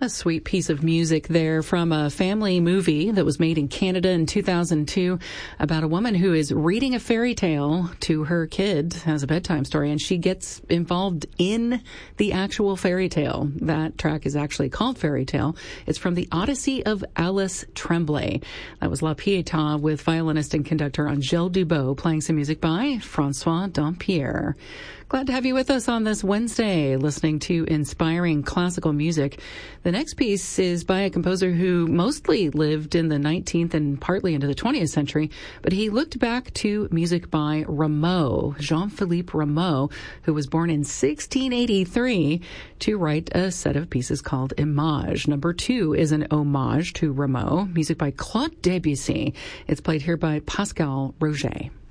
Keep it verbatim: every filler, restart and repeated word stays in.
A sweet piece of music there from a family movie that was made in Canada in two thousand two about a woman who is reading a fairy tale to her kid as a bedtime story, and she gets involved in the actual fairy tale. That track is actually called Fairy Tale. It's from the Odyssey of Alice Tremblay. That was La Pietà with violinist and conductor Angèle Dubot playing some music by Francois Dampierre. Glad to have you with us on this Wednesday, listening to inspiring classical music. The next piece is by a composer who mostly lived in the nineteenth and partly into the twentieth century, but he looked back to music by Rameau, Jean-Philippe Rameau, who was born in sixteen eighty-three, to write a set of pieces called Images. Number two is an homage to Rameau, music by Claude Debussy. It's played here by Pascal Roget.